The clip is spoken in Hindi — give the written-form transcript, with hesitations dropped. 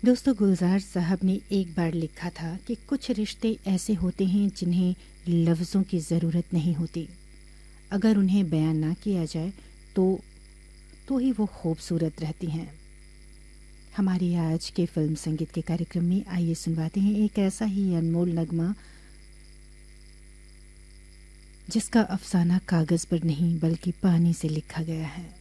दोस्तों, गुलजार साहब ने एक बार लिखा था कि कुछ रिश्ते ऐसे होते हैं जिन्हें लफ्ज़ों की ज़रूरत नहीं होती। अगर उन्हें बयान ना किया जाए तो ही वो खूबसूरत रहती हैं। हमारे आज के फिल्म संगीत के कार्यक्रम में आइए सुनवाते हैं एक ऐसा ही अनमोल नगमा जिसका अफसाना कागज़ पर नहीं बल्कि पानी से लिखा गया है।